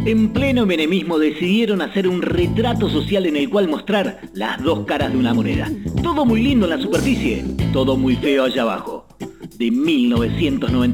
En pleno menemismo decidieron hacer un retrato social en el cual mostrar las dos caras de una moneda. Todo muy lindo en la superficie, todo muy feo allá abajo. De 1990.